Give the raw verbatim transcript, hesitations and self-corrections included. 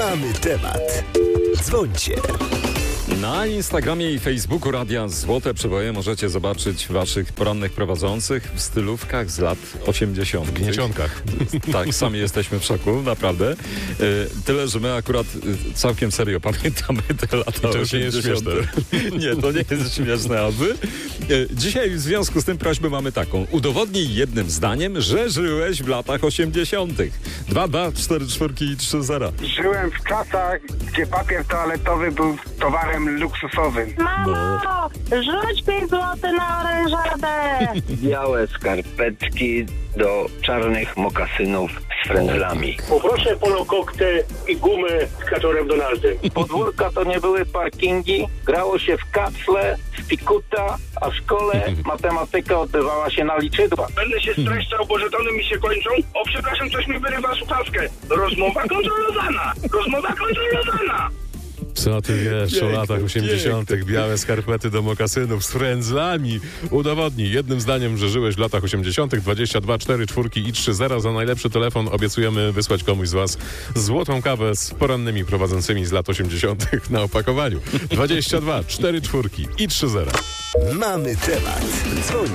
Mamy temat. Dzwońcie. Na Instagramie i Facebooku Radia Złote Przeboje możecie zobaczyć waszych porannych prowadzących w stylówkach z lat osiemdziesiątych. W gniecionkach. Tak, sami jesteśmy w szoku, naprawdę. E, tyle, że my akurat e, całkiem serio pamiętamy te lata to już nie jest śmieszne. Nie, to nie jest śmieszne, aby. E, dzisiaj w związku z tym prośbę mamy taką. Udowodnij jednym zdaniem, że żyłeś w latach osiemdziesiątych. Dwa, dwa, cztery, czwórki i trzy zera. Żyłem w czasach, gdzie papier toaletowy był towarem luksusowym. Mamo, rzuć pięć złotych na orężadę. Białe skarpetki do czarnych mokasynów z frędzlami. Poproszę polokokty i gumy z kaczorem Donaldem. Podwórka to nie były parkingi, grało się w kacle, w pikuta, a w szkole matematyka odbywała się na liczydła. Będę się streszczał, bo żetony mi się kończą. O, przepraszam, coś mi wyrywa słuchawkę. Rozmowa kontrolowana! Rozmowa kontrolowana! Co ty wiesz Piękne, o latach osiemdziesiątych? Białe skarpety do mokasynów z frędzlami. Udowodnij jednym zdaniem, że żyłeś w latach osiemdziesiątych. dwadzieścia dwa, cztery, czwórki i trzy zera. Za najlepszy telefon obiecujemy wysłać komuś z was złotą kawę z porannymi prowadzącymi z lat osiemdziesiątych na opakowaniu. dwadzieścia dwa, cztery, czwórki i trzy zera. Mamy temat. Dzwoń.